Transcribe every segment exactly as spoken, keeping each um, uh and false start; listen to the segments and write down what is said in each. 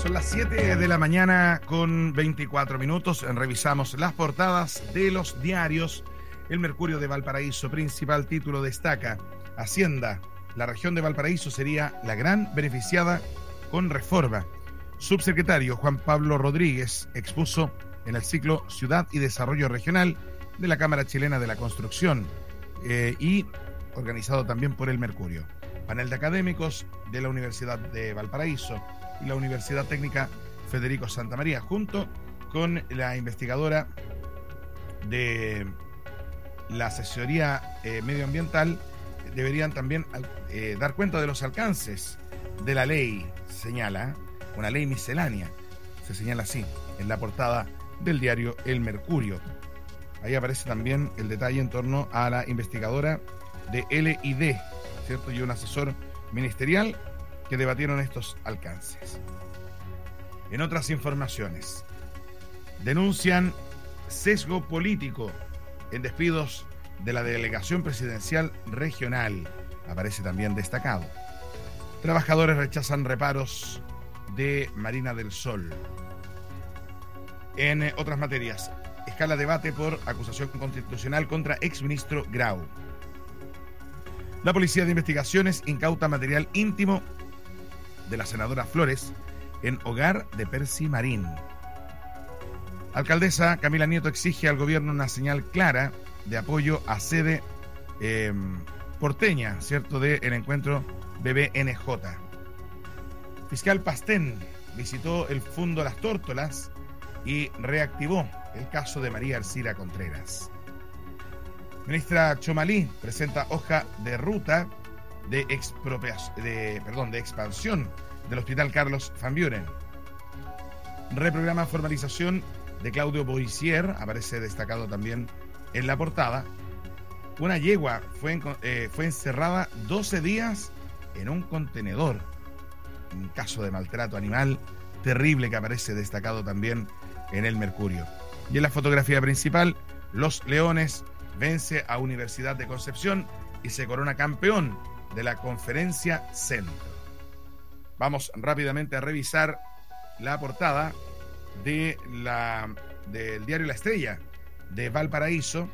Son las siete de la mañana con veinticuatro minutos. Revisamos las portadas de los diarios. El Mercurio de Valparaíso, principal título, destaca: Hacienda, la región de Valparaíso sería la gran beneficiada con reforma. Subsecretario Juan Pablo Rodríguez expuso en el ciclo Ciudad y Desarrollo Regional de la Cámara Chilena de la Construcción eh, y organizado también por el Mercurio. Panel de académicos de la Universidad de Valparaíso y la Universidad Técnica Federico Santa María, junto con la investigadora de la asesoría eh, medioambiental, deberían también eh, dar cuenta de los alcances de la ley, señala, una ley miscelánea, se señala así en la portada del diario El Mercurio. Ahí aparece también el detalle en torno a la investigadora de L I D, ¿cierto? Y un asesor ministerial que debatieron estos alcances. En otras informaciones, denuncian sesgo político en despidos de la delegación presidencial regional. Aparece también destacado. Trabajadores rechazan reparos de Marina del Sol. En eh, otras materias, escala debate por acusación constitucional contra exministro Grau. La Policía de Investigaciones incauta material íntimo de la senadora Flores en hogar de Percy Marín. Alcaldesa Camila Nieto exige al gobierno una señal clara de apoyo a sede eh, porteña, ¿cierto?, del encuentro B B N J. Fiscal Pastén visitó el Fundo Las Tórtolas y reactivó el caso de María Arcila Contreras. Ministra Chomalí presenta hoja de ruta de expropiación, de, perdón, de expansión del Hospital Carlos Van Buren. Reprograma formalización de Claudio Boissier, aparece destacado también en la portada. Una yegua fue, en, eh, fue encerrada doce días en un contenedor. Un caso de maltrato animal terrible que aparece destacado también en el Mercurio. Y en la fotografía principal, Los Leones vence a Universidad de Concepción y se corona campeón de la Conferencia Centro. Vamos rápidamente a revisar la portada de la, del diario La Estrella de Valparaíso.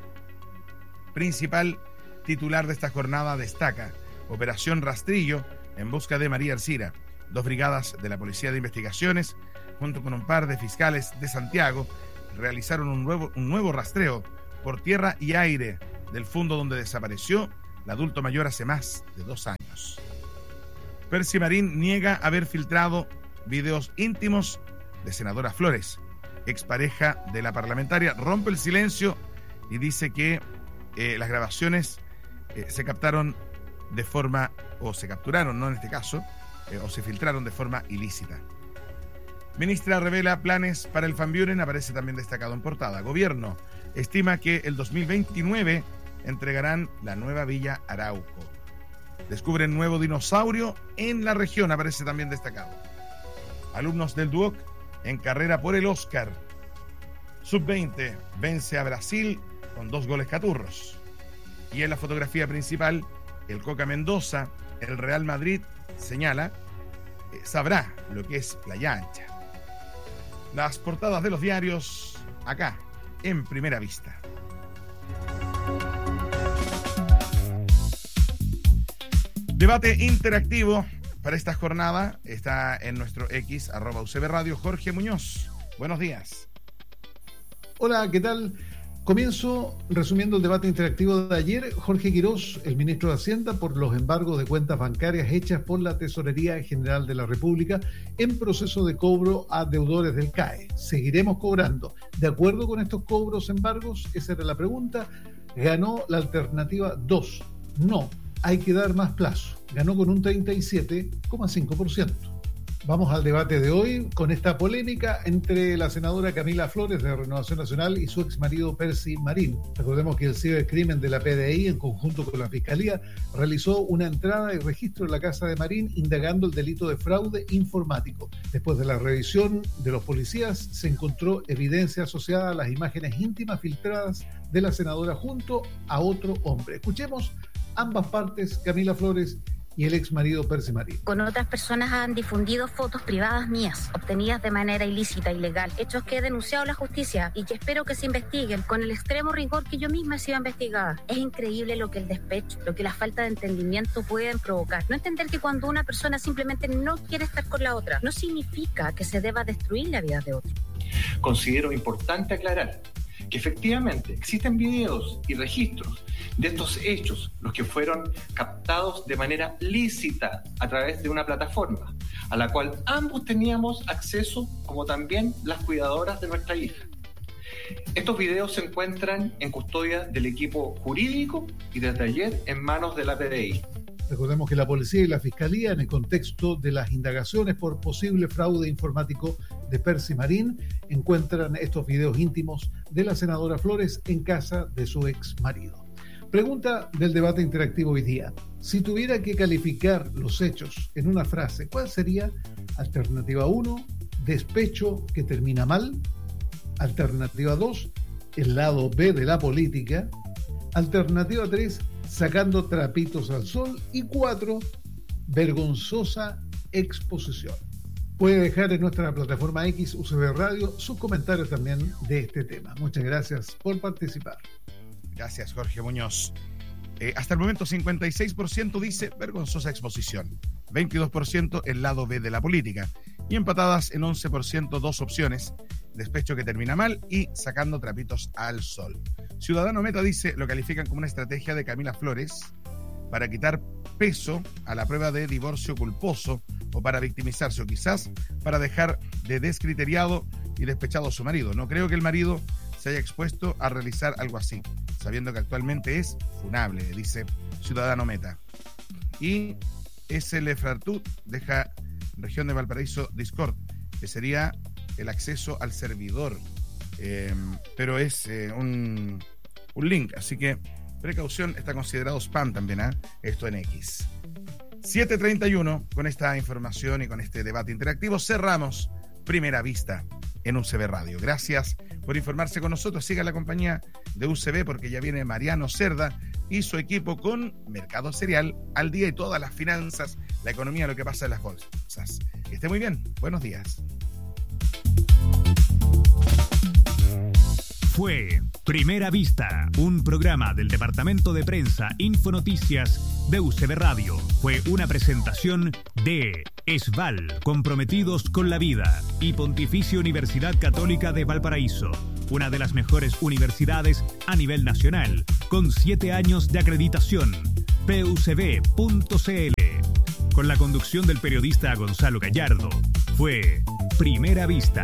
Principal titular de esta jornada destaca: Operación Rastrillo en busca de María Arcila. Dos brigadas de la Policía de Investigaciones, junto con un par de fiscales de Santiago, realizaron un nuevo, un nuevo rastreo por tierra y aire del fondo donde desapareció el adulto mayor hace más de dos años. Percy Marín niega haber filtrado videos íntimos de senadora Flores. Expareja de la parlamentaria rompe el silencio y dice que eh, las grabaciones eh, se captaron de forma, o se capturaron, no en este caso, eh, o se filtraron de forma ilícita. Ministra revela planes para el Van Buren, aparece también destacado en portada. Gobierno estima que el dos mil veintinueve entregarán la nueva Villa Arauco. Descubren nuevo dinosaurio en la región, aparece también destacado. Alumnos del D U O C en carrera por el Oscar. sub veinte vence a Brasil con dos goles caturros. Y en la fotografía principal, el Coca Mendoza, el Real Madrid, señala, eh, sabrá lo que es Playa Ancha. Las portadas de los diarios acá, en Primera Vista. Debate interactivo para esta jornada está en nuestro X, arroba U C B Radio. Jorge Muñoz, buenos días. Hola, ¿qué tal? Comienzo resumiendo el debate interactivo de ayer. Jorge Quirós, el ministro de Hacienda, por los embargos de cuentas bancarias hechas por la Tesorería General de la República en proceso de cobro a deudores del C A E. ¿Seguiremos cobrando de acuerdo con estos cobros embargos? Esa era la pregunta. Ganó la alternativa dos. No, hay que dar más plazo. Ganó con un treinta y siete coma cinco por ciento. Vamos al debate de hoy con esta polémica entre la senadora Camila Flores de Renovación Nacional y su exmarido Percy Marín. Recordemos que el cibercrimen de la P D I, en conjunto con la Fiscalía, realizó una entrada y registro en la casa de Marín indagando el delito de fraude informático. Después de la revisión de los policías, se encontró evidencia asociada a las imágenes íntimas filtradas de la senadora junto a otro hombre. Escuchemos ambas partes, Camila Flores y el ex marido Percy Marín. Con otras personas han difundido fotos privadas mías, obtenidas de manera ilícita, ilegal, hechos que he denunciado a la justicia y que espero que se investiguen con el extremo rigor que yo misma he sido investigada. Es increíble lo que el despecho, lo que la falta de entendimiento pueden provocar. No entender que cuando una persona simplemente no quiere estar con la otra, no significa que se deba destruir la vida de otro. Considero importante aclarar que efectivamente existen videos y registros de estos hechos, los que fueron captados de manera lícita a través de una plataforma, a la cual ambos teníamos acceso, como también las cuidadoras de nuestra hija. Estos videos se encuentran en custodia del equipo jurídico y desde ayer en manos de la P D I. Recordemos que la policía y la fiscalía, en el contexto de las indagaciones por posible fraude informático de Percy Marín, encuentran estos videos íntimos de la senadora Flores en casa de su ex marido. Pregunta del debate interactivo hoy día. Si tuviera que calificar los hechos en una frase, ¿cuál sería? Alternativa uno, despecho que termina mal. Alternativa dos, el lado B de la política. Alternativa tres, sacando trapitos al sol. Y cuatro, vergonzosa exposición. Puede dejar en nuestra plataforma X U C B Radio sus comentarios también de este tema. Muchas gracias por participar. Gracias, Jorge Muñoz. Eh, hasta el momento cincuenta y seis por ciento dice vergonzosa exposición, veintidós por ciento el lado B de la política y empatadas en once por ciento dos opciones, despecho que termina mal y sacando trapitos al sol. Ciudadano Meta dice, lo califican como una estrategia de Camila Flores para quitar peso a la prueba de divorcio culposo o para victimizarse o quizás para dejar de descriteriado y despechado a su marido. No creo que el marido se haya expuesto a realizar algo así, sabiendo que actualmente es funable, dice Ciudadano Meta. Y S L Frartut deja región de Valparaíso Discord, que sería el acceso al servidor, eh, pero es eh, un, un link, así que precaución, está considerado spam también, ¿eh? Esto en X. siete treinta y uno, con esta información y con este debate interactivo, cerramos Primera Vista en U C B Radio. Gracias por informarse con nosotros. Siga la compañía de U C B porque ya viene Mariano Cerda y su equipo con Mercado Cereal al día y todas las finanzas, la economía, lo que pasa en las bolsas. Que esté muy bien. Buenos días. Fue Primera Vista, un programa del Departamento de Prensa Infonoticias de U C B Radio. Fue una presentación de ESVAL, comprometidos con la vida, y Pontificia Universidad Católica de Valparaíso, una de las mejores universidades a nivel nacional, con siete años de acreditación. P U C B punto C L. Con la conducción del periodista Gonzalo Gallardo. Fue Primera Vista.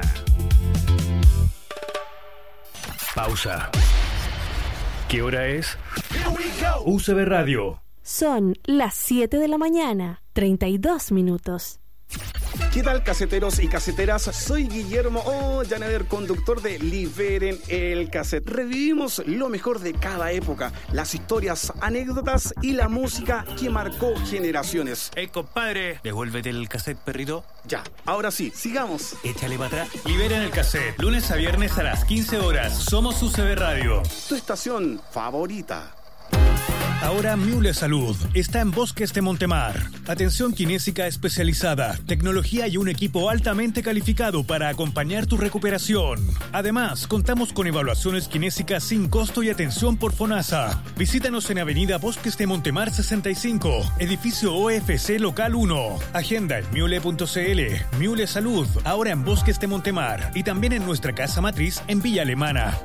Pausa. ¿Qué hora es? U C B Radio. Son las siete de la mañana, treinta y dos minutos. ¿Qué tal, caseteros y caseteras? Soy Guillermo Ollaner, conductor de Liberen el Cassette. Revivimos lo mejor de cada época, las historias, anécdotas y la música que marcó generaciones. Hey, compadre, devuélvete el cassette, perrito. Ya, ahora sí, sigamos. Échale para atrás. Liberen el Cassette, lunes a viernes a las quince horas. Somos U C B Radio. Tu estación favorita. Ahora Mule Salud está en Bosques de Montemar. Atención kinésica especializada, tecnología y un equipo altamente calificado para acompañar tu recuperación. Además, contamos con evaluaciones kinésicas sin costo y atención por FONASA. Visítanos en Avenida Bosques de Montemar sesenta y cinco, edificio O F C Local uno. Agenda en Mule punto C L. Mule Salud, ahora en Bosques de Montemar y también en nuestra casa matriz en Villa Alemana.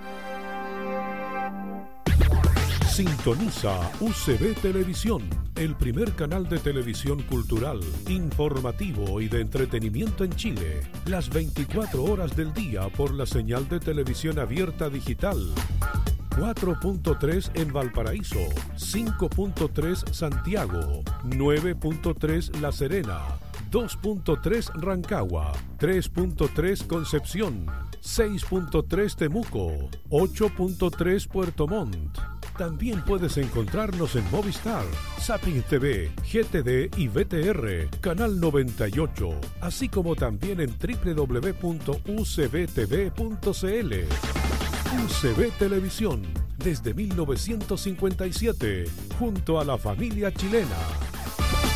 Sintoniza U C B Televisión, el primer canal de televisión cultural, informativo y de entretenimiento en Chile. Las veinticuatro horas del día por la señal de televisión abierta digital. cuatro punto tres en Valparaíso, cinco punto tres Santiago, nueve punto tres La Serena, dos punto tres Rancagua, tres punto tres Concepción, seis punto tres Temuco, ocho punto tres Puerto Montt. También puedes encontrarnos en Movistar, Zapping T V, G T D y V T R, Canal noventa y ocho, así como también en doble u doble u doble u punto u c b t v punto c l. U C B Televisión, desde mil novecientos cincuenta y siete, junto a la familia chilena.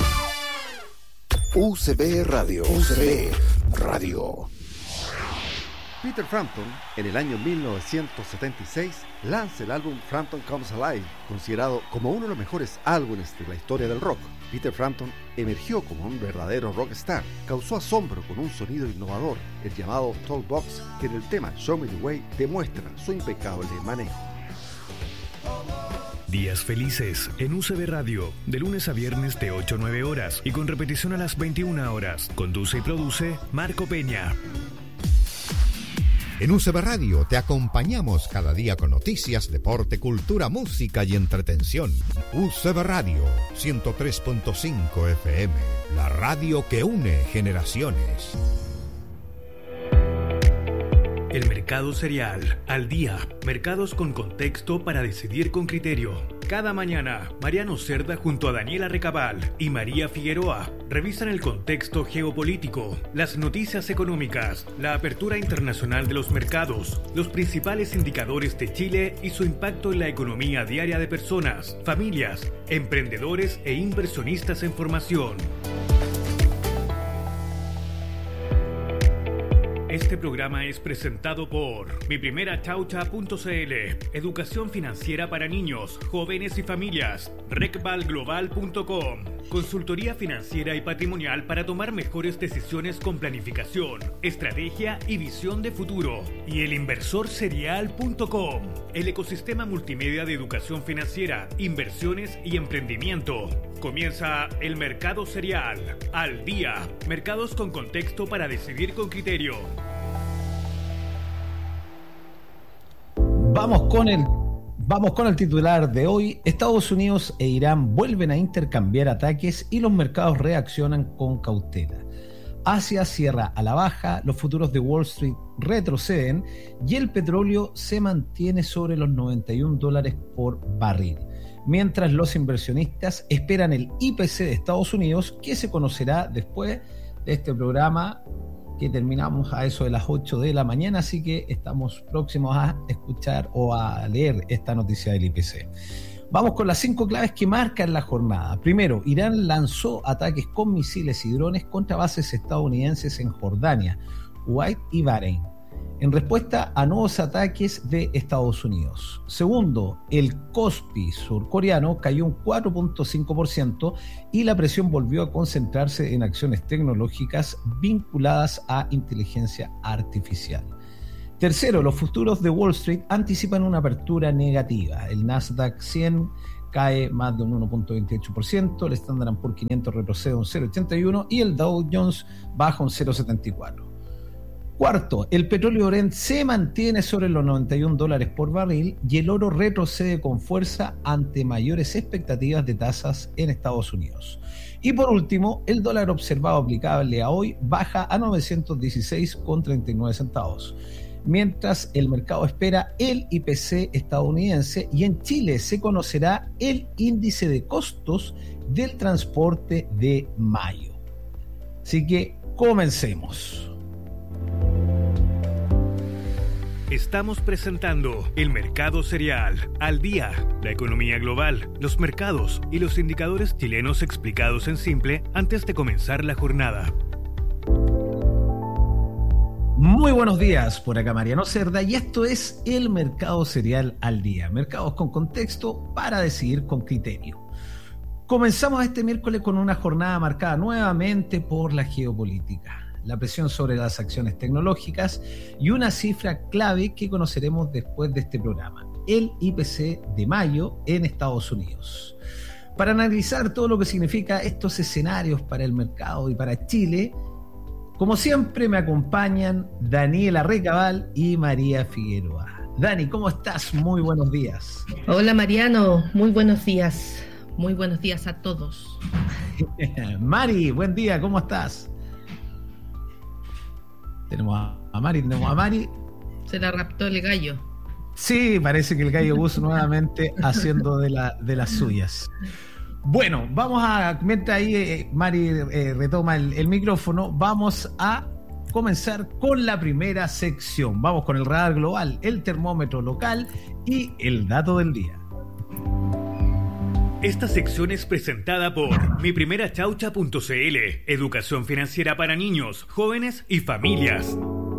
U C B Radio. U C B Radio. Peter Frampton, en el año mil novecientos setenta y seis, lanza el álbum Frampton Comes Alive, considerado como uno de los mejores álbumes de la historia del rock. Peter Frampton emergió como un verdadero rockstar, causó asombro con un sonido innovador, el llamado Talkbox, que en el tema Show Me The Way demuestra su impecable manejo. Días felices en U C B Radio, de lunes a viernes de ocho a nueve horas y con repetición a las veintiuna horas. Conduce y produce Marco Peña. En U C B Radio te acompañamos cada día con noticias, deporte, cultura, música y entretención. U C B Radio, ciento tres punto cinco F M, la radio que une generaciones. El mercado cereal, al día, mercados con contexto para decidir con criterio. Cada mañana, Mariano Cerda junto a Daniela Recabal y María Figueroa revisan el contexto geopolítico, las noticias económicas, la apertura internacional de los mercados, los principales indicadores de Chile y su impacto en la economía diaria de personas, familias, emprendedores e inversionistas en formación. Este programa es presentado por mi primera chaucha punto c l, educación financiera para niños, jóvenes y familias, recval global punto com, consultoría financiera y patrimonial para tomar mejores decisiones con planificación, estrategia y visión de futuro, y el inversor serial punto com, el ecosistema multimedia de educación financiera, inversiones y emprendimiento. Comienza el mercado cereal, al día, mercados con contexto para decidir con criterio. Vamos con el vamos con el titular de hoy. Estados Unidos e Irán vuelven a intercambiar ataques y los mercados reaccionan con cautela. Asia cierra a la baja, los futuros de Wall Street retroceden y el petróleo se mantiene sobre los noventa y un dólares por barril. Mientras los inversionistas esperan el I P C de Estados Unidos, que se conocerá después de este programa que terminamos a eso de las ocho de la mañana, así que estamos próximos a escuchar o a leer esta noticia del I P C. Vamos con las cinco claves que marcan la jornada. Primero, Irán lanzó ataques con misiles y drones contra bases estadounidenses en Jordania, Kuwait y Bahrein, en respuesta a nuevos ataques de Estados Unidos. Segundo, el Kospi surcoreano cayó un cuatro punto cinco por ciento y la presión volvió a concentrarse en acciones tecnológicas vinculadas a inteligencia artificial. Tercero, los futuros de Wall Street anticipan una apertura negativa. El Nasdaq cien cae más de un uno punto veintiocho por ciento, el Standard and Poor's quinientos retrocede un cero punto ochenta y uno por ciento y el Dow Jones baja un cero punto setenta y cuatro por ciento. Cuarto, el petróleo Brent se mantiene sobre los noventa y un dólares por barril y el oro retrocede con fuerza ante mayores expectativas de tasas en Estados Unidos. Y por último, el dólar observado aplicable a hoy baja a novecientos dieciséis con treinta y nueve centavos, mientras el mercado espera el I P C estadounidense y en Chile se conocerá el índice de costos del transporte de mayo. Así que comencemos. Estamos presentando el mercado cereal, al día, la economía global, los mercados y los indicadores chilenos explicados en simple antes de comenzar la jornada. Muy buenos días, por acá Mariano Cerda y esto es el mercado cereal al día, mercados con contexto para decidir con criterio. Comenzamos este miércoles con una jornada marcada nuevamente por la geopolítica, la presión sobre las acciones tecnológicas y una cifra clave que conoceremos después de este programa, el I P C de mayo en Estados Unidos. Para analizar todo lo que significa estos escenarios para el mercado y para Chile, como siempre me acompañan Daniela Recabal y María Figueroa. Dani, ¿cómo estás? Muy buenos días. Hola Mariano, muy buenos días. Muy buenos días a todos. Mari, buen día, ¿cómo estás? Tenemos a Mari, tenemos a Mari. Se la raptó el gallo. Sí, parece que el gallo Bus nuevamente haciendo de, la, de las suyas. Bueno, vamos a, mientras ahí eh, Mari eh, retoma el, el micrófono, vamos a comenzar con la primera sección. Vamos con el radar global, el termómetro local y el dato del día. Esta sección es presentada por mi primera chaucha punto c l, educación financiera para niños, jóvenes y familias.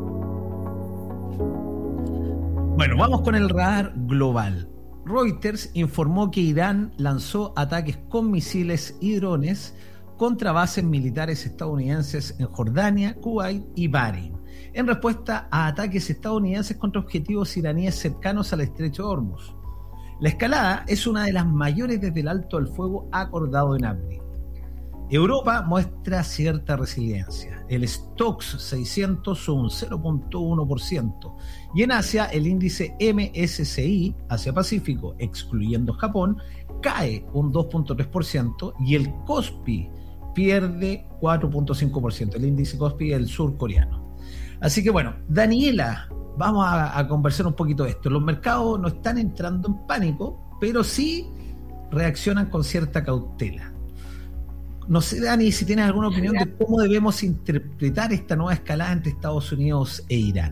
Bueno, vamos con el radar global. Reuters informó que Irán lanzó ataques con misiles y drones contra bases militares estadounidenses en Jordania, Kuwait y Bahrein, en respuesta a ataques estadounidenses contra objetivos iraníes cercanos al estrecho de Hormuz. La escalada es una de las mayores desde el alto al fuego acordado en abril. Europa muestra cierta resiliencia. El Stoxx seiscientos sube un cero punto uno por ciento y en Asia el índice M S C I, Asia-Pacífico, excluyendo Japón, cae un dos punto tres por ciento y el Kospi pierde cuatro punto cinco por ciento, el índice Kospi del surcoreano. Así que bueno, Daniela, vamos a, a conversar un poquito de esto. Los mercados no están entrando en pánico, pero sí reaccionan con cierta cautela. No sé, Dani, si tienes alguna opinión de cómo debemos interpretar esta nueva escalada entre Estados Unidos e Irán.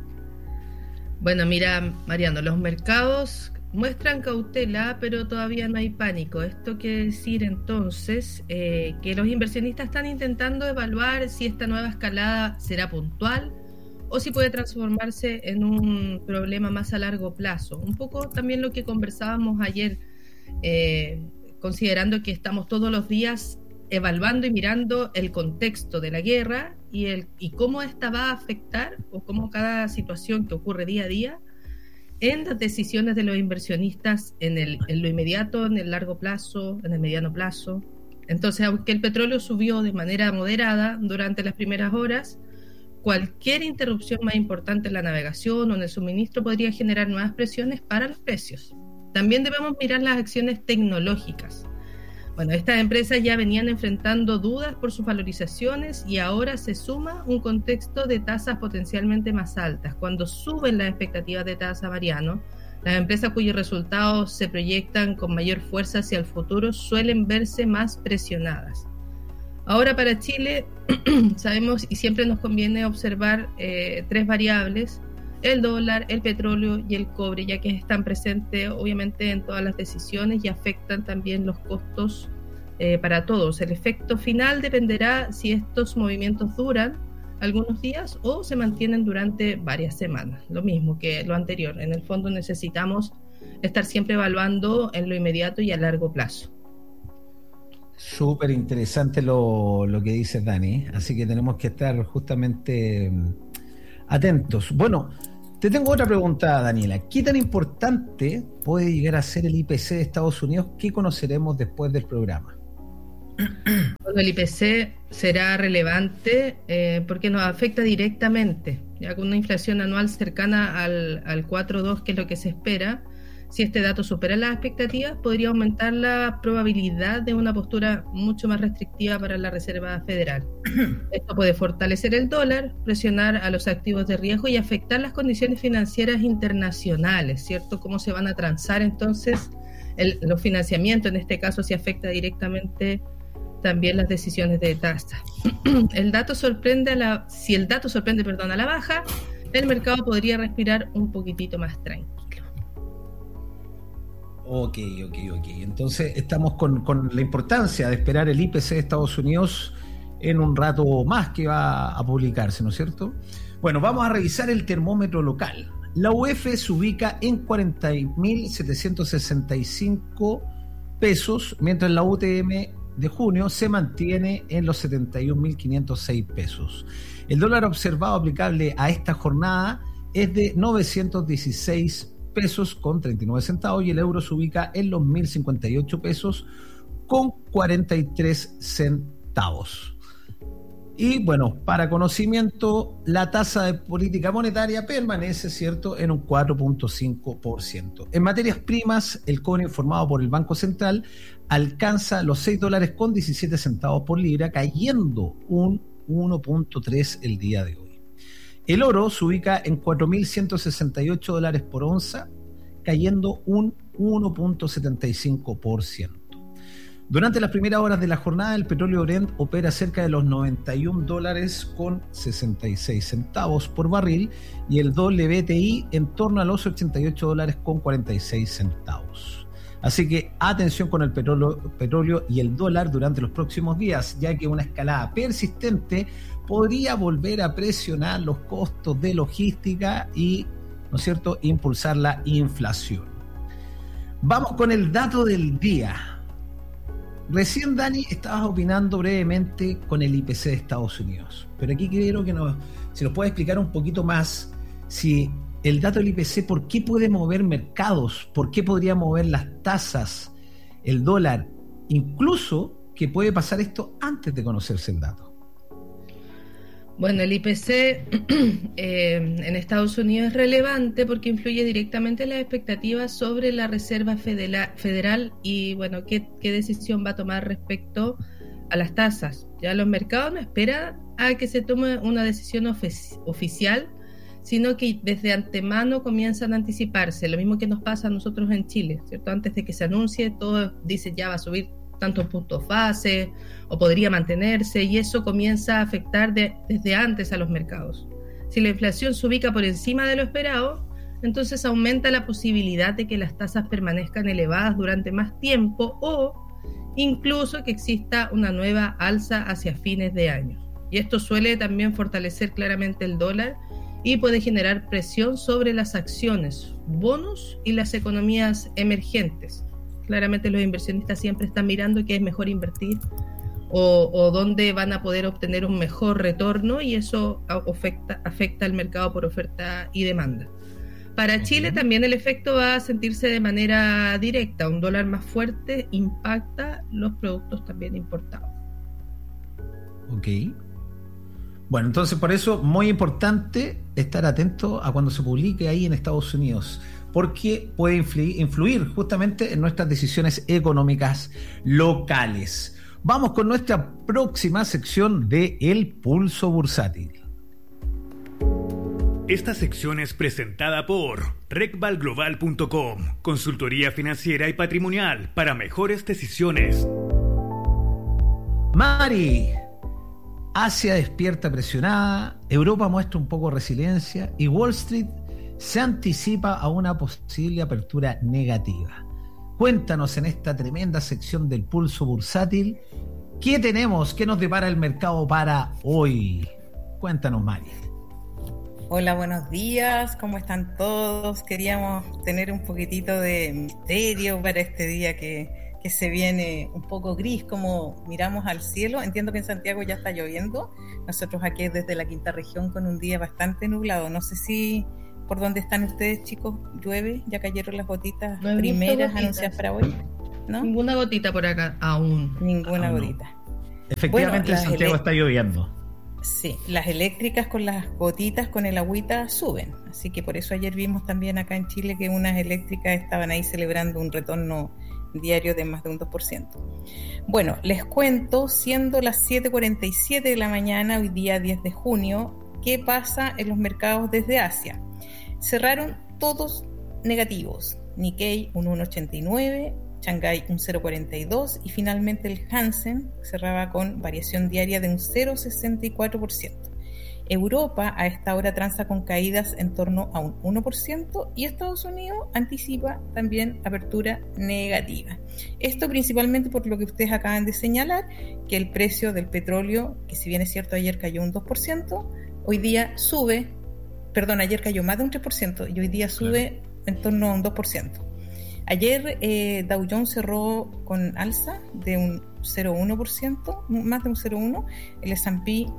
Bueno, mira, Mariano, los mercados muestran cautela, pero todavía no hay pánico. Esto quiere decir entonces eh, que los inversionistas están intentando evaluar si esta nueva escalada será puntual o si puede transformarse en un problema más a largo plazo. Un poco también lo que conversábamos ayer, eh, considerando que estamos todos los días evaluando y mirando el contexto de la guerra y, el, y cómo esta va a afectar o cómo cada situación que ocurre día a día en las decisiones de los inversionistas en, el, en lo inmediato, en el largo plazo, en el mediano plazo. Entonces, aunque el petróleo subió de manera moderada durante las primeras horas, cualquier interrupción más importante en la navegación o en el suministro podría generar nuevas presiones para los precios. También debemos mirar las acciones tecnológicas. Bueno, estas empresas ya venían enfrentando dudas por sus valorizaciones y ahora se suma un contexto de tasas potencialmente más altas. Cuando suben las expectativas de tasa, Mariano, las empresas cuyos resultados se proyectan con mayor fuerza hacia el futuro suelen verse más presionadas. Ahora para Chile sabemos y siempre nos conviene observar eh, tres variables: el dólar, el petróleo y el cobre, ya que están presentes obviamente en todas las decisiones y afectan también los costos eh, para todos. El efecto final dependerá si estos movimientos duran algunos días o se mantienen durante varias semanas. Lo mismo que lo anterior, en el fondo necesitamos estar siempre evaluando en lo inmediato y a largo plazo. Súper interesante lo, lo que dices, Dani, así que tenemos que estar justamente atentos. Bueno, te tengo otra pregunta, Daniela. ¿Qué tan importante puede llegar a ser el I P C de Estados Unidos? ¿Qué conoceremos después del programa? Bueno, el I P C será relevante eh, porque nos afecta directamente, ya con una inflación anual cercana al, al cuatro punto dos, que es lo que se espera. Si este dato supera las expectativas, podría aumentar la probabilidad de una postura mucho más restrictiva para la Reserva Federal. Esto puede fortalecer el dólar, presionar a los activos de riesgo y afectar las condiciones financieras internacionales, ¿cierto? ¿Cómo se van a transar entonces el, los financiamientos? En este caso, si afecta directamente también las decisiones de tasa. El dato sorprende a la, si el dato sorprende, perdón, a la baja, el mercado podría respirar un poquitito más tranquilo. Ok, ok, ok. Entonces estamos con, con la importancia de esperar el I P C de Estados Unidos en un rato más que va a publicarse, ¿no es cierto? Bueno, vamos a revisar el termómetro local. La U E F se ubica en cuarenta mil setecientos sesenta y cinco pesos, mientras la U T M de junio se mantiene en los setenta y un mil quinientos seis pesos. El dólar observado aplicable a esta jornada es de novecientos dieciséis pesos con treinta y nueve centavos y el euro se ubica en los mil cincuenta y ocho pesos con cuarenta y tres centavos. Y bueno, para conocimiento, la tasa de política monetaria permanece, ¿cierto?, en un cuatro punto cinco por ciento. En materias primas, el cobre informado por el Banco Central alcanza los seis dólares con diecisiete centavos por libra, cayendo un uno punto tres el día de hoy. El oro se ubica en cuatro mil ciento sesenta y ocho dólares por onza, cayendo un uno punto setenta y cinco por ciento. Durante las primeras horas de la jornada, el petróleo Brent opera cerca de los noventa y un dólares con sesenta y seis centavos por barril y el W T I en torno a los ochenta y ocho dólares con cuarenta y seis centavos. Así que atención con el petróleo, petróleo y el dólar durante los próximos días, ya que una escalada persistente podría volver a presionar los costos de logística y, ¿no es cierto?, impulsar la inflación. Vamos con el dato del día. Recién, Dani, estabas opinando brevemente con el I P C de Estados Unidos, pero aquí quiero que nos, si nos puedes explicar un poquito más si el dato del I P C, ¿por qué puede mover mercados? ¿Por qué podría mover las tasas, el dólar? Incluso que puede pasar esto antes de conocerse el dato. Bueno, el I P C eh, en Estados Unidos es relevante porque influye directamente en las expectativas sobre la Reserva Federal y, bueno, qué, qué decisión va a tomar respecto a las tasas. Ya los mercados no esperan a que se tome una decisión ofici- oficial, sino que desde antemano comienzan a anticiparse, lo mismo que nos pasa a nosotros en Chile, ¿cierto? Antes de que se anuncie, todo dice ya va a subir tantos puntos base, o podría mantenerse, y eso comienza a afectar de, desde antes a los mercados. Si la inflación se ubica por encima de lo esperado, entonces aumenta la posibilidad de que las tasas permanezcan elevadas durante más tiempo, o incluso que exista una nueva alza hacia fines de año. Y esto suele también fortalecer claramente el dólar, y puede generar presión sobre las acciones, bonos y las economías emergentes. Claramente los inversionistas siempre están mirando qué es mejor invertir o, o dónde van a poder obtener un mejor retorno, y eso afecta, afecta al mercado por oferta y demanda. Para Chile también el efecto va a sentirse de manera directa. Un dólar más fuerte impacta los productos también importados. Ok. Bueno, entonces por eso muy importante estar atento a cuando se publique ahí en Estados Unidos, porque puede influir, influir justamente en nuestras decisiones económicas locales. Vamos con nuestra próxima sección de El Pulso Bursátil. Esta sección es presentada por recval global punto com, consultoría financiera y patrimonial para mejores decisiones. Mari, Asia despierta presionada, Europa muestra un poco de resiliencia y Wall Street se anticipa a una posible apertura negativa. Cuéntanos en esta tremenda sección del Pulso Bursátil, ¿qué tenemos? ¿Qué nos depara el mercado para hoy? Cuéntanos, Mari. Hola, buenos días, ¿cómo están todos? Queríamos tener un poquitito de misterio para este día que... que se viene un poco gris, como miramos al cielo. Entiendo que en Santiago ya está lloviendo. Nosotros aquí desde la quinta región con un día bastante nublado. No sé si por dónde están ustedes, chicos, llueve. Ya cayeron las gotitas no primeras anunciadas para hoy, ¿no? Ninguna gotita por acá aún. Ninguna aún gotita. No. Efectivamente, bueno, en Santiago elect- está lloviendo. Sí, las eléctricas con las gotitas, con el agüita, suben. Así que por eso ayer vimos también acá en Chile que unas eléctricas estaban ahí celebrando un retorno diario de más de un dos por ciento. Bueno, les cuento, siendo las siete cuarenta y siete de la mañana, hoy día diez de junio, ¿qué pasa en los mercados desde Asia? Cerraron todos negativos. Nikkei un uno ochenta y nueve, Shanghái un cero cuarenta y dos y finalmente el Hansen cerraba con variación diaria de un cero sesenta y cuatro por ciento. Europa a esta hora transa con caídas en torno a un uno por ciento y Estados Unidos anticipa también apertura negativa. Esto principalmente por lo que ustedes acaban de señalar, que el precio del petróleo, que si bien es cierto ayer cayó un dos por ciento, hoy día sube, perdón, ayer cayó más de un tres por ciento y hoy día sube claro. en torno a un dos por ciento. Ayer eh, Dow Jones cerró con alza de un cero coma uno por ciento, más de un cero coma uno por ciento, el S and P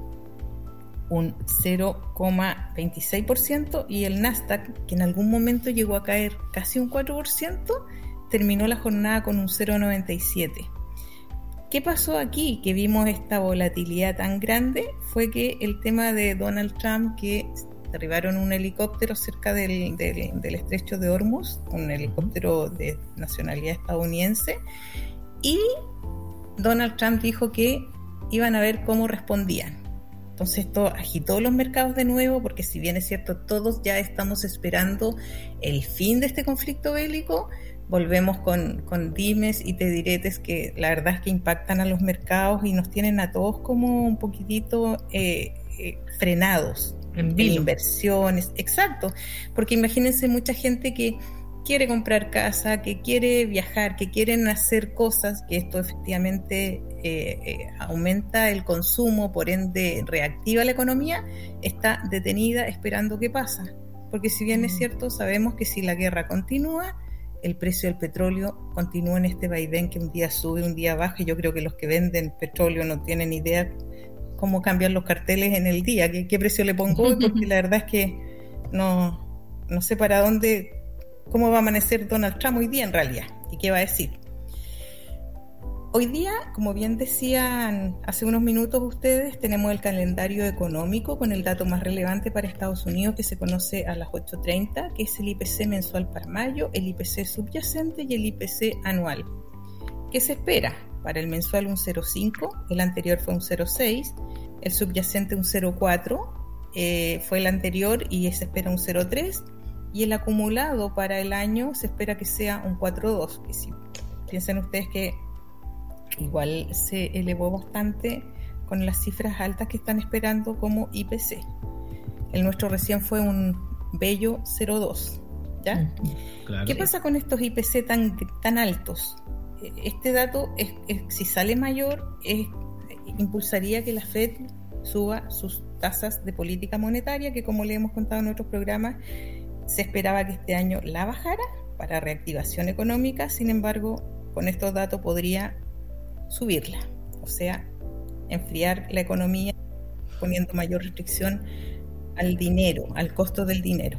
un cero coma veintiséis por ciento y el Nasdaq, que en algún momento llegó a caer casi un cuatro por ciento, terminó la jornada con un cero coma noventa y siete por ciento. ¿Qué pasó aquí? Que vimos esta volatilidad tan grande fue que el tema de Donald Trump, que derribaron un helicóptero cerca del, del, del estrecho de Hormuz, un helicóptero de nacionalidad estadounidense, y Donald Trump dijo que iban a ver cómo respondían. Entonces esto agitó los mercados de nuevo, porque si bien es cierto, todos ya estamos esperando el fin de este conflicto bélico, volvemos con, con dimes y te diretes que la verdad es que impactan a los mercados y nos tienen a todos como un poquitito eh, eh, frenados en, en inversiones. Exacto, porque imagínense mucha gente que quiere comprar casa, que quiere viajar, que quieren hacer cosas, que esto efectivamente eh, eh, aumenta el consumo, por ende reactiva la economía, está detenida esperando qué pasa. Porque si bien es cierto, sabemos que si la guerra continúa, el precio del petróleo continúa en este vaivén que un día sube, un día baja, y yo creo que los que venden petróleo no tienen idea cómo cambian los carteles en el día, qué, qué precio le pongo hoy, porque la verdad es que no, no sé para dónde, cómo va a amanecer Donald Trump hoy día en realidad, y qué va a decir. Hoy día, como bien decían hace unos minutos ustedes, tenemos el calendario económico con el dato más relevante para Estados Unidos, que se conoce a las ocho treinta, que es el I P C mensual para mayo, el I P C subyacente y el I P C anual. ¿Qué se espera? Para el mensual un cero coma cinco, el anterior fue un cero coma seis, el subyacente un cero coma cuatro, eh, fue el anterior y se espera un cero coma tres, y el acumulado para el año se espera que sea un cuatro coma dos. Que si piensen ustedes que igual se elevó bastante con las cifras altas que están esperando como I P C. El nuestro recién fue un bello cero coma dos, ¿ya? Claro. ¿Qué pasa con estos I P C tan, tan altos? Este dato, es, es, si sale mayor, es, impulsaría que la Fed suba sus tasas de política monetaria, que como le hemos contado en otros programas, se esperaba que este año la bajara para reactivación económica. Sin embargo, con estos datos podría subirla, o sea, enfriar la economía, poniendo mayor restricción al dinero, al costo del dinero.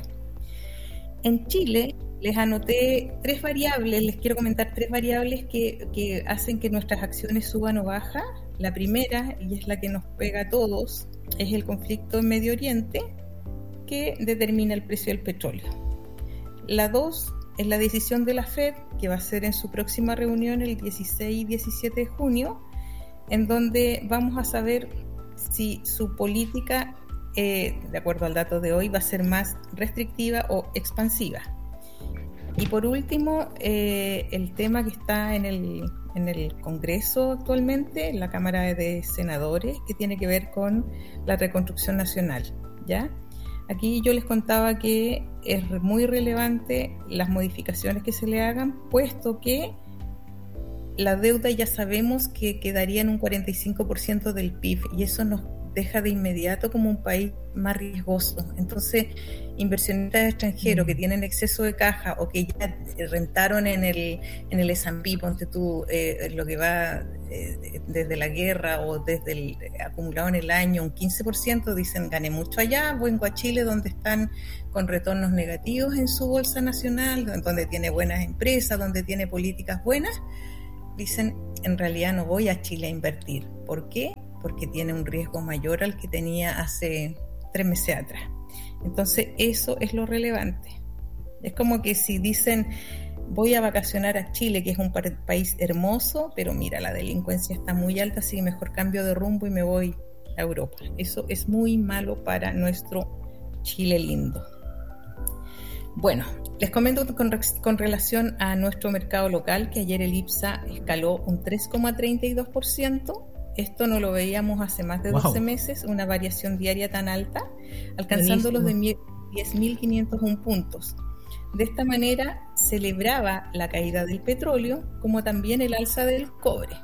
En Chile les anoté tres variables, les quiero comentar tres variables que, que hacen que nuestras acciones suban o bajan. La primera, y es la que nos pega a todos, es el conflicto en Medio Oriente, que determina el precio del petróleo. La dos es la decisión de la Fed, que va a ser en su próxima reunión el dieciséis y diecisiete de junio, en donde vamos a saber si su política, eh, de acuerdo al dato de hoy, va a ser más restrictiva o expansiva. Y por último, eh, el tema que está en el, en el Congreso actualmente, en la Cámara de Senadores, que tiene que ver con la reconstrucción nacional, ¿ya? Aquí yo les contaba que es muy relevante las modificaciones que se le hagan, puesto que la deuda ya sabemos que quedaría en un cuarenta y cinco por ciento del P I B, y eso nos deja de inmediato como un país más riesgoso. Entonces, inversionistas extranjeros que tienen exceso de caja o que ya rentaron en el en el S and P, ponte tú, eh, lo que va eh, desde la guerra o desde el acumulado en el año, un quince por ciento, dicen, gané mucho allá, vengo a Chile donde están con retornos negativos en su bolsa nacional, donde tiene buenas empresas, donde tiene políticas buenas, dicen, en realidad no voy a Chile a invertir. ¿Por qué? Porque tiene un riesgo mayor al que tenía hace tres meses atrás. Entonces, eso es lo relevante. Es como que si dicen, voy a vacacionar a Chile, que es un país hermoso, pero mira, la delincuencia está muy alta, así que mejor cambio de rumbo y me voy a Europa. Eso es muy malo para nuestro Chile lindo. Bueno, les comento con, con relación a nuestro mercado local, que ayer el IPSA escaló un tres coma treinta y dos por ciento. Esto no lo veíamos hace más de doce wow. meses, una variación diaria tan alta, alcanzando Buenísimo. Los de diez mil quinientos uno puntos. De esta manera celebraba la caída del petróleo, como también el alza del cobre.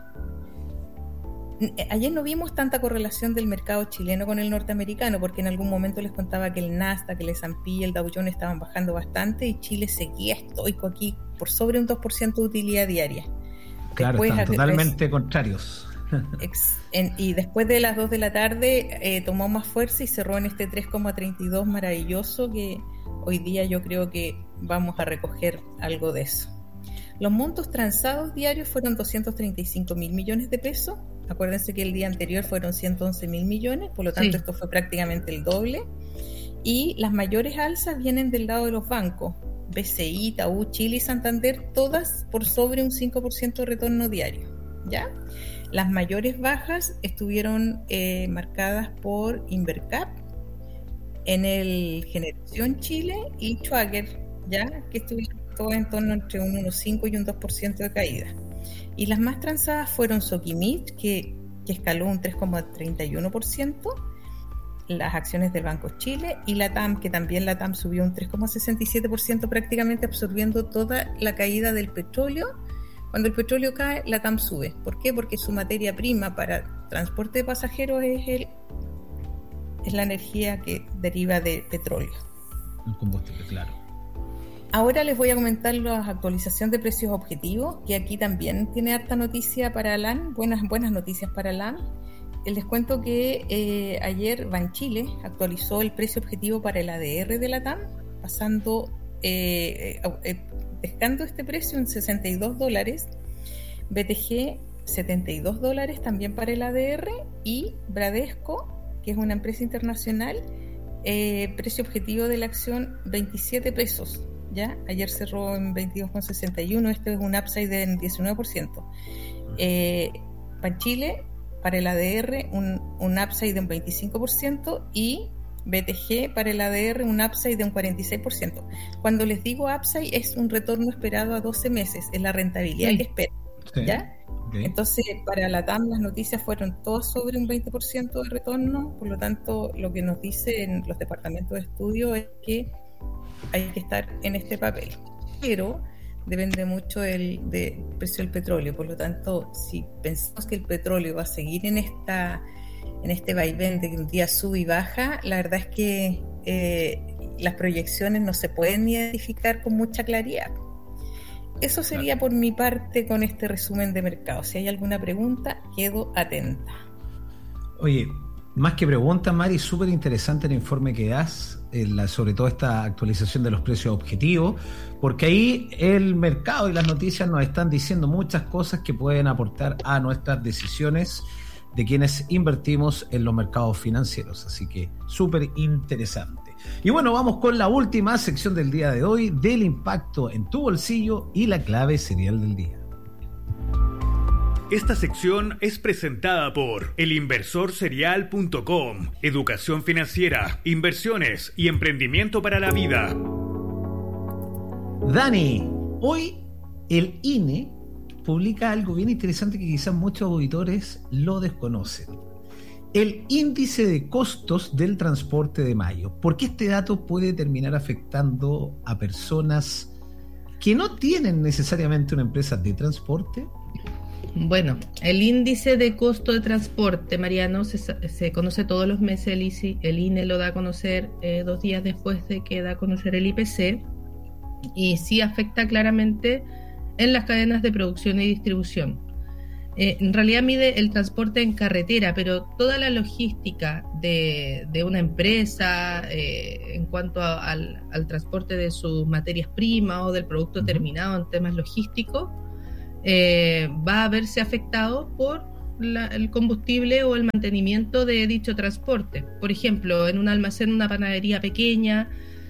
Ayer no vimos tanta correlación del mercado chileno con el norteamericano, porque en algún momento les contaba que el Nasdaq, el S and P y el Dow Jones estaban bajando bastante y Chile seguía estoico aquí por sobre un dos por ciento de utilidad diaria. Claro, Después, están totalmente res... contrarios. Ex, en, y después de las dos de la tarde eh, tomó más fuerza y cerró en este tres coma treinta y dos maravilloso, que hoy día yo creo que vamos a recoger algo de eso. Los montos transados diarios fueron doscientos treinta y cinco mil millones de pesos. Acuérdense que el día anterior fueron ciento once mil millones, por lo tanto sí. Esto fue prácticamente el doble. Y las mayores alzas vienen del lado de los bancos, B C I, Itaú, Chile y Santander, todas por sobre un cinco por ciento de retorno diario, ¿ya? Las mayores bajas estuvieron eh, marcadas por Invercap, en el Generación Chile y Schwager, ¿ya? Que estuvieron todos en torno entre un uno coma cinco y un dos por ciento de caída. Y las más transadas fueron Sokimich, que, que escaló un tres coma treinta y uno por ciento, las acciones del Banco Chile y la T A M, que también la T A M subió un tres coma sesenta y siete por ciento, prácticamente absorbiendo toda la caída del petróleo. Cuando el petróleo cae, la T A M sube. ¿Por qué? Porque su materia prima para transporte de pasajeros es, el, es la energía que deriva de petróleo. El combustible, claro. Ahora les voy a comentar la actualización de precios objetivos, que aquí también tiene harta noticia para LAN, buenas, buenas noticias para LAN. Les cuento que eh, ayer Banchile actualizó el precio objetivo para el A D R de la T A M, pasando, eh, eh, dejando este precio en sesenta y dos dólares, B T G setenta y dos dólares también para el A D R, y Bradesco, que es una empresa internacional, eh, precio objetivo de la acción veintisiete pesos. ¿Ya? Ayer cerró en veintidós coma sesenta y uno, este es un upside del diecinueve por ciento. Eh, Banchile, para el A D R, un, un upside de un veinticinco por ciento, y B T G para el A D R un upside de un cuarenta y seis por ciento. Cuando les digo upside, es un retorno esperado a doce meses, es la rentabilidad sí. que esperan. Sí. ¿Ya? Okay. Entonces, para la T A M las noticias fueron todas sobre un veinte por ciento de retorno, por lo tanto, lo que nos dicen los departamentos de estudio es que hay que estar en este papel, pero depende mucho del, del precio del petróleo. Por lo tanto, si pensamos que el petróleo va a seguir en esta en este vaivén de que un día sube y baja, la verdad es que eh, las proyecciones no se pueden identificar con mucha claridad. Eso sería por mi parte con este resumen de mercado. Si hay alguna pregunta, quedo atenta. Oye, más que pregunta, Mari, súper interesante el informe que das, eh, la, sobre todo esta actualización de los precios objetivos, porque ahí el mercado y las noticias nos están diciendo muchas cosas que pueden aportar a nuestras decisiones de quienes invertimos en los mercados financieros. Así que súper interesante. Y bueno, vamos con la última sección del día de hoy, del impacto en tu bolsillo y la clave serial del día. Esta sección es presentada por el inversor serial punto com, educación financiera, inversiones y emprendimiento para la vida. Dani, hoy el I N E publica algo bien interesante que quizás muchos auditores lo desconocen. El índice de costos del transporte de mayo. ¿Por qué este dato puede terminar afectando a personas que no tienen necesariamente una empresa de transporte? Bueno, el índice de costo de transporte, Mariano, se, se conoce todos los meses. El, I C I, el I N E lo da a conocer eh, dos días después de que da a conocer el I P C, y sí afecta claramente en las cadenas de producción y distribución. Eh, en realidad mide el transporte en carretera, pero toda la logística de, de una empresa eh, en cuanto a, al, al transporte de sus materias primas o del producto uh-huh. terminado en temas logísticos, Eh, va a verse afectado por la, el combustible o el mantenimiento de dicho transporte. Por ejemplo, en un almacén, una panadería pequeña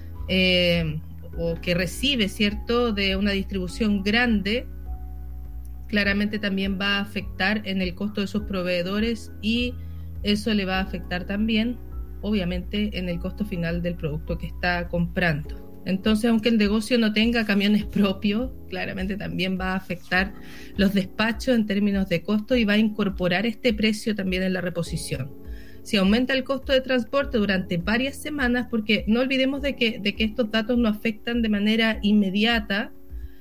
eh, o que recibe, ¿cierto?, de una distribución grande, claramente también va a afectar en el costo de sus proveedores, y eso le va a afectar también, obviamente, en el costo final del producto que está comprando. Entonces, aunque el negocio no tenga camiones propios, claramente también va a afectar los despachos en términos de costo y va a incorporar este precio también en la reposición. Si aumenta el costo de transporte durante varias semanas, porque no olvidemos de que, de que estos datos no afectan de manera inmediata,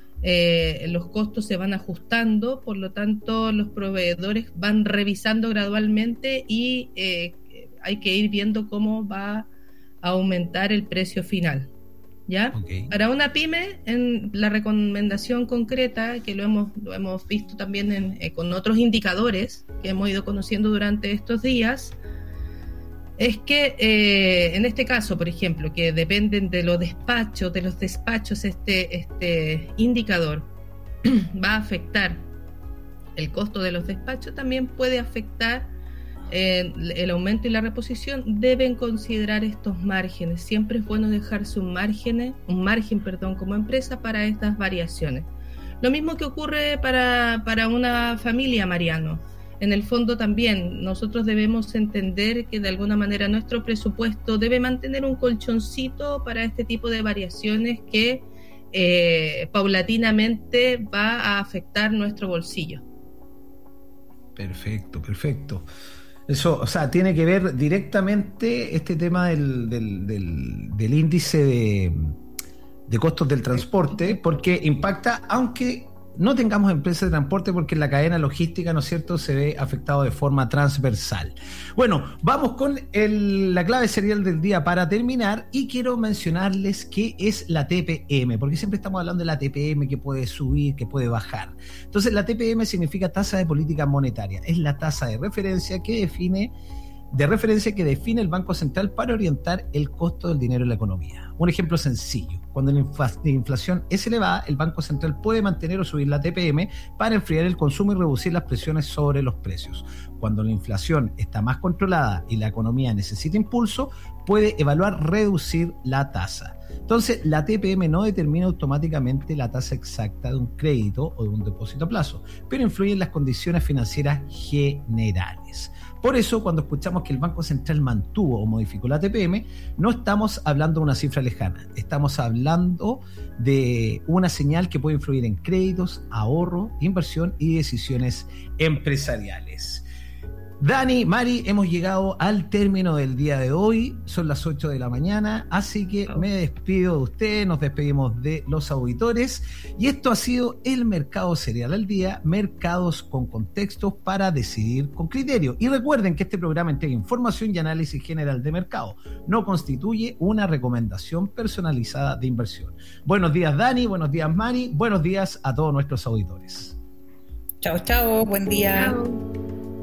eh, los costos se van ajustando, por lo tanto los proveedores van revisando gradualmente y eh, hay que ir viendo cómo va a aumentar el precio final. ¿Ya? Okay. Para una pyme, en la recomendación concreta, que lo hemos, lo hemos visto también en, eh, con otros indicadores que hemos ido conociendo durante estos días, es que eh, en este caso, por ejemplo, que dependen de los despachos, de los despachos, este, este indicador va a afectar el costo de los despachos, también puede afectar Eh, el aumento y la reposición. Deben considerar estos márgenes. Siempre es bueno dejarse un margen, un margen, perdón, como empresa para estas variaciones. Lo mismo que ocurre para, para una familia, Mariano. En el fondo también nosotros debemos entender que de alguna manera nuestro presupuesto debe mantener un colchoncito para este tipo de variaciones que eh, paulatinamente va a afectar nuestro bolsillo. Perfecto, perfecto. Eso, o sea, tiene que ver directamente este tema del, del, del, del índice de, de costos del transporte, porque impacta, aunque no tengamos empresas de transporte, porque la cadena logística, ¿no es cierto?, se ve afectado de forma transversal. Bueno, vamos con el, la clave serial del día para terminar, y quiero mencionarles qué es la T P M, porque siempre estamos hablando de la T P M, que puede subir, que puede bajar. Entonces, la T P M significa tasa de política monetaria, es la tasa de referencia que define de referencia que define el Banco Central para orientar el costo del dinero en la economía. Un ejemplo sencillo: cuando la inflación es elevada, el Banco Central puede mantener o subir la T P M para enfriar el consumo y reducir las presiones sobre los precios. Cuando la inflación está más controlada y la economía necesita impulso, puede evaluar reducir la tasa. Entonces, la T P M no determina automáticamente la tasa exacta de un crédito o de un depósito a plazo, pero influye en las condiciones financieras generales. Por eso, cuando escuchamos que el Banco Central mantuvo o modificó la T P M, no estamos hablando de una cifra lejana, estamos hablando de una señal que puede influir en créditos, ahorro, inversión y decisiones empresariales. Dani, Mari, hemos llegado al término del día de hoy, son las ocho de la mañana, así que me despido de ustedes, nos despedimos de los auditores, y esto ha sido el Mercado Cereal al Día, mercados con contextos para decidir con criterio. Y recuerden que este programa entrega información y análisis general de mercado, no constituye una recomendación personalizada de inversión. Buenos días, Dani, buenos días, Mari, buenos días a todos nuestros auditores. Chao, chao, buen día. Chao.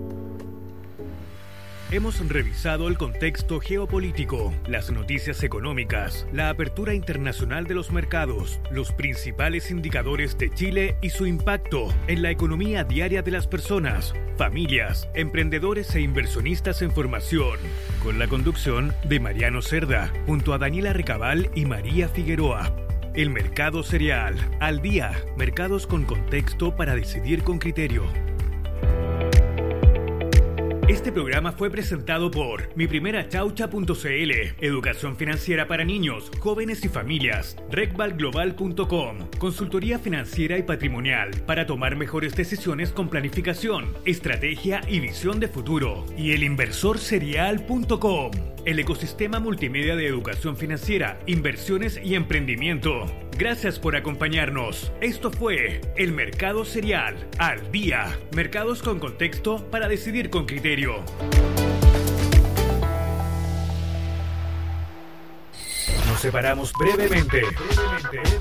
Hemos revisado el contexto geopolítico, las noticias económicas, la apertura internacional de los mercados, los principales indicadores de Chile y su impacto en la economía diaria de las personas, familias, emprendedores e inversionistas en formación, con la conducción de Mariano Cerda, junto a Daniela Recabal y María Figueroa. El Mercado Cereal, al día, mercados con contexto para decidir con criterio. Este programa fue presentado por mi primera chaucha punto c l, educación financiera para niños, jóvenes y familias, recval global punto com, consultoría financiera y patrimonial para tomar mejores decisiones con planificación, estrategia y visión de futuro, y el inversor cereal punto com, el ecosistema multimedia de educación financiera, inversiones y emprendimiento. Gracias por acompañarnos. Esto fue El Mercado Cereal, al día. Mercados con contexto para decidir con criterio. Nos separamos brevemente. brevemente.